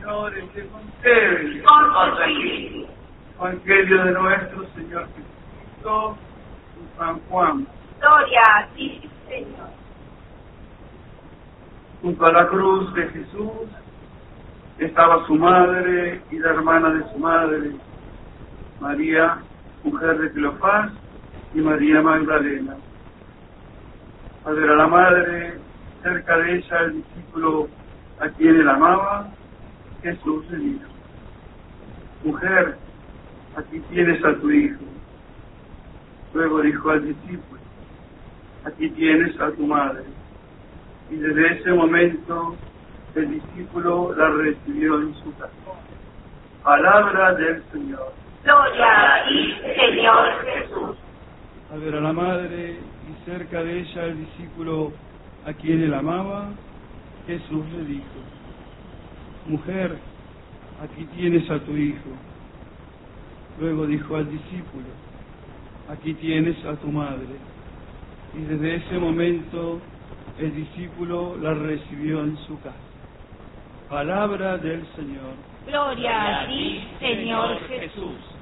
Señor esté con ustedes. Con tu espíritu. Evangelio de nuestro Señor Jesucristo, San Juan. Gloria a ti, Señor. Junto a la cruz de Jesús estaba su madre y la hermana de su madre, María, mujer de Cleofás, y María Magdalena. Al ver a la madre, cerca de ella el discípulo a quien él amaba, Jesús le dijo: mujer, aquí tienes a tu hijo. Luego dijo al discípulo: aquí tienes a tu madre. Y desde ese momento el discípulo la recibió en su casa. Palabra del Señor. Gloria a ti, Señor Jesús. Al ver a la madre y cerca de ella el discípulo a quien él amaba, Jesús le dijo: mujer, aquí tienes a tu hijo. Luego dijo al discípulo: aquí tienes a tu madre. Y desde ese momento el discípulo la recibió en su casa. Palabra del Señor. Gloria a ti, Señor Jesús.